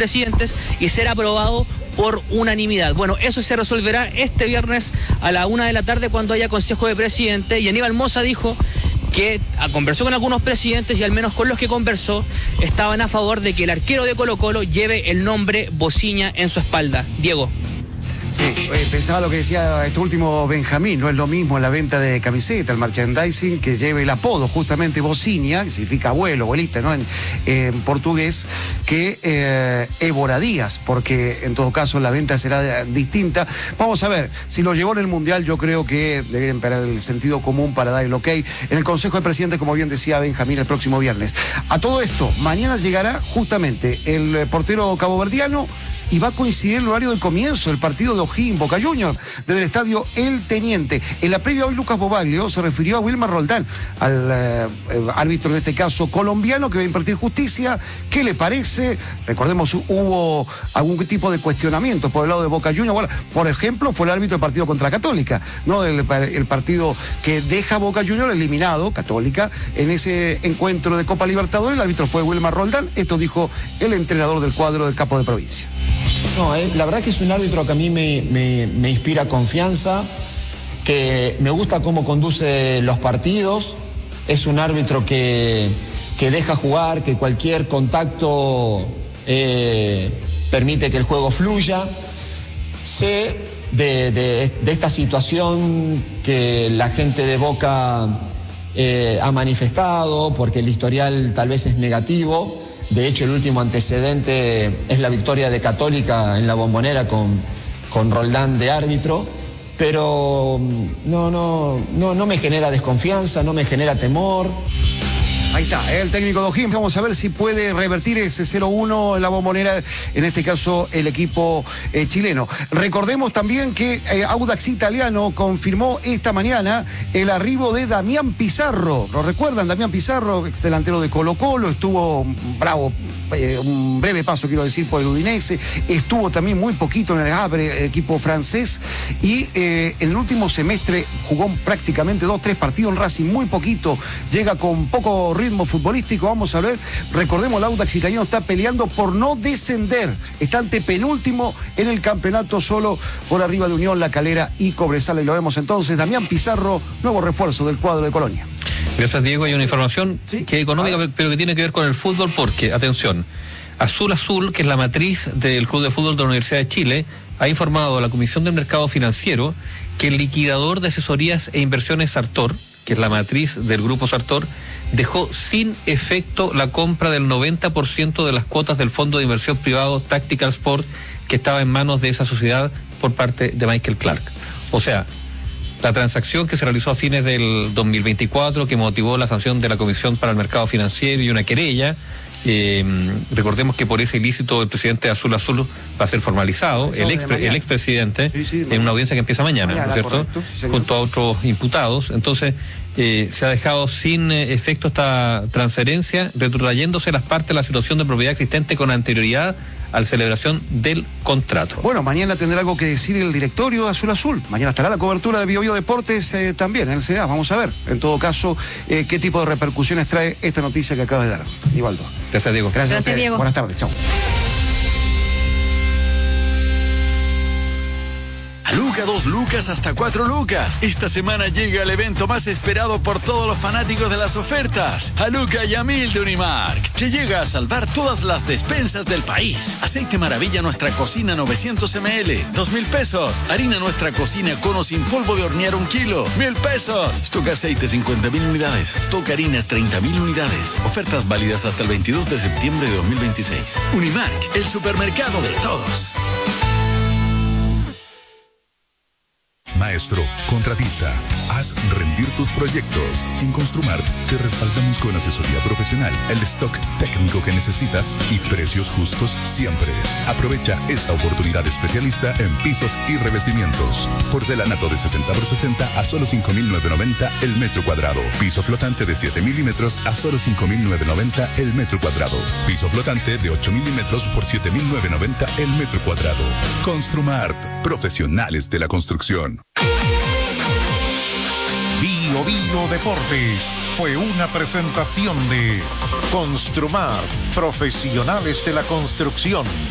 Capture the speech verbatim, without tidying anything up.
presidentes y ser aprobado por unanimidad. Bueno, eso se resolverá este viernes a la una de la tarde cuando haya Consejo de Presidentes, y Aníbal Mosa dijo que conversó con algunos presidentes y al menos con los que conversó estaban a favor de que el arquero de Colo-Colo lleve el nombre Bociña en su espalda. Diego. Sí, eh, pensaba lo que decía este último Benjamín, no es lo mismo la venta de camiseta, el merchandising, que lleve el apodo justamente Bociña, que significa abuelo, abuelita, ¿no? En, en portugués, que eh, Évora Díaz, porque en todo caso la venta será de, distinta. Vamos a ver, si lo llevó en el Mundial, yo creo que deben esperar el sentido común para dar el ok en el Consejo de Presidentes, como bien decía Benjamín, el próximo viernes. A todo esto, mañana llegará justamente el portero caboverdiano y va a coincidir el horario del comienzo del partido de O'Higgins Boca Juniors desde el estadio El Teniente. En la previa hoy Lucas Bobaglio se refirió a Wilmar Roldán, al eh, árbitro en este caso colombiano que va a impartir justicia. ¿Qué le parece? Recordemos, hubo algún tipo de cuestionamiento por el lado de Boca Juniors. Bueno, por ejemplo, fue el árbitro del partido contra Católica, ¿no? El, el partido que deja a Boca Juniors eliminado, Católica, en ese encuentro de Copa Libertadores. El árbitro fue Wilmar Roldán. Esto dijo el entrenador del cuadro del Capo de Provincia. No, eh, la verdad que es un árbitro que a mí me, me, me inspira confianza, que me gusta cómo conduce los partidos. Es un árbitro que, que deja jugar, que cualquier contacto eh, permite que el juego fluya. Sé de, de, de esta situación que la gente de Boca eh, ha manifestado, porque el historial tal vez es negativo. De hecho, el último antecedente es la victoria de Católica en la Bombonera con, con Roldán de árbitro, pero no, no, no, no me genera desconfianza, no me genera temor. Ahí está, el técnico de O'Higgins. Vamos a ver si puede revertir ese cero uno en la Bombonera, en este caso el equipo eh, chileno. Recordemos también que eh, Audax Italiano confirmó esta mañana el arribo de Damián Pizarro. ¿Lo recuerdan? Damián Pizarro, ex delantero de Colo-Colo, estuvo bravo, eh, un breve paso quiero decir por el Udinese, estuvo también muy poquito en el Havre, el equipo francés, y eh, en el último semestre jugó prácticamente dos, tres partidos en Racing, muy poquito, llega con poco ritmo futbolístico. Vamos a ver, recordemos, el Audax Italiano está peleando por no descender, está antepenúltimo en el campeonato, solo por arriba de Unión La Calera y Cobresal. Y lo vemos entonces, Damián Pizarro, nuevo refuerzo del cuadro de Colonia. Gracias, Diego. Hay una información ¿Sí? que es económica, pero que tiene que ver con el fútbol, porque, atención, Azul Azul, que es la matriz del Club de Fútbol de la Universidad de Chile, ha informado a la Comisión del Mercado Financiero que el liquidador de asesorías e inversiones Sartor, que es la matriz del grupo Sartor, dejó sin efecto la compra del noventa por ciento de las cuotas del fondo de inversión privado Tactical Sport, que estaba en manos de esa sociedad por parte de Michael Clark. O sea, la transacción que se realizó a fines del dos mil veinticuatro, que motivó la sanción de la Comisión para el Mercado Financiero y una querella. Eh, recordemos que por ese ilícito el presidente de Azul Azul va a ser formalizado, el ex el expresidente, sí, sí, en una audiencia que empieza mañana, mañana, ¿no es cierto? Correcto, sí, junto a otros imputados. Entonces eh, se ha dejado sin eh, efecto esta transferencia, retrotrayéndose las partes de la situación de propiedad existente con anterioridad a la celebración del contrato. Bueno, mañana tendrá algo que decir el directorio de Azul Azul. Mañana estará la cobertura de Bio Bio Deportes eh, también en el C D A. Vamos a ver, en todo caso, eh, qué tipo de repercusiones trae esta noticia que acaba de dar. Nivaldo. Gracias, Diego. Gracias, Gracias Diego. Buenas tardes, chao. Luca dos lucas hasta cuatro lucas. Esta semana llega el evento más esperado por todos los fanáticos de las ofertas. A Luca y a Mil de Unimark, que llega a salvar todas las despensas del país. Aceite Maravilla Nuestra Cocina novecientos mililitros, dos mil pesos. Harina Nuestra Cocina Cono sin polvo de hornear un kilo, mil pesos. Stock aceite cincuenta mil unidades. Stock harinas treinta mil unidades. Ofertas válidas hasta el veintidós de septiembre de dos mil veintiséis. Unimark, el supermercado de todos. Maestro, contratista, haz rendir tus proyectos. En Construmart te respaldamos con asesoría profesional, el stock técnico que necesitas y precios justos siempre. Aprovecha esta oportunidad especialista en pisos y revestimientos. Porcelanato de sesenta por sesenta a solo cinco mil novecientos noventa el metro cuadrado. Piso flotante de siete milímetros a solo cinco mil novecientos noventa el metro cuadrado. Piso flotante de ocho milímetros por siete mil novecientos noventa el metro cuadrado. Construmart, profesionales de la construcción. Bio Bio Deportes fue una presentación de Construmart, profesionales de la construcción.